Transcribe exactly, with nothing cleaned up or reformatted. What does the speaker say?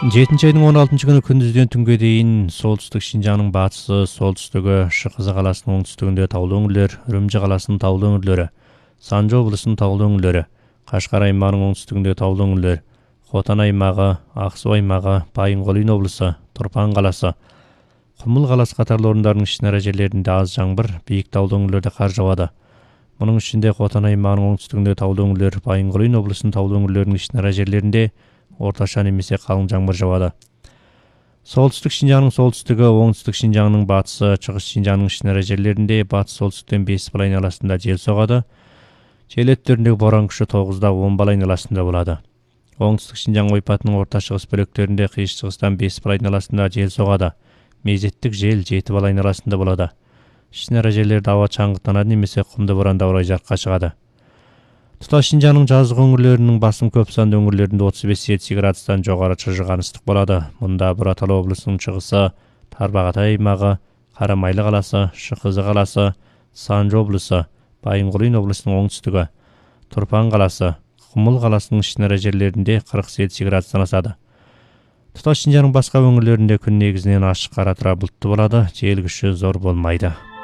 жетинчи айдын он алтынчы күнү күндүздөн түнгө дейин солтүстүк Шинжаңдын батысы, солтүстүгү, Шыкызы каласынын оңтүстүгүндө таулуу өңүрлөр, Үрүмчи каласынын таулуу өңүрлөрү, Санжы облусунун таулуу өңүрлөрү, Кашкар аймагынын оңтүстүгүндө таулуу өңүрлөр, Хотан аймагы, Ак Суу аймагы, Байынкөл облусу, Турпан каласы, Кумул каласы катарлуу орундардын ичинара жерлеринде аз жаңбыр, бийик таулуу өңүрлөрдө кар жаады. Мунун ичинде Хотан аймагынын оңтүстүгүндө таулуу өңүрлөр, Байынкөл облусунун таулуу өңүрлөрүнүн ичинара жерлеринде орточо немесе калың жаңбыр жаады. Солтүстүк Шинжаңдын солтүстүгү, оңтүстүк Шинжаңдын батысы, Чыгыс Шинжаңдын ичинара жерлеринде батыс солтүстүктөн беш балайын аралашында жел согады. Жел өттөрүндөгү борон күчү тогуздан он балайын аралашында болот. Оңтүстүк Шинжаң ойпатынын орта чыгыс бөлөктөрүндө кыйыш чыгыстан беш балайын аралашында жел согады. Мезеттик жел жети балайын аралашында болот. Ичинара жерлерде аба чаңгыттанат немесе кумду боранда урай жаркка чыгат. Туташ Шинжаңдын жазык өңүрлөрүнүн басым көп сандуу өңүрлөрүндө отуз беш жети градустан жогору чыжыган ыстык болот. Мында Буратал облусунун чыгысы, Тарбагатай аймагы, Карамайлы каласы, Шыкызы каласы, Санжы облусу, Байынкөл облусунун оңтүстүгү, Турпан каласы, Кумул каласынын ичинара жерлеринде кырк сегиз градустан асады. Туташ Шинжаңдын башка өңүрлөрүндө күн негизинен ачык кара тура булуттуу болот, жел күчү зор болмайды.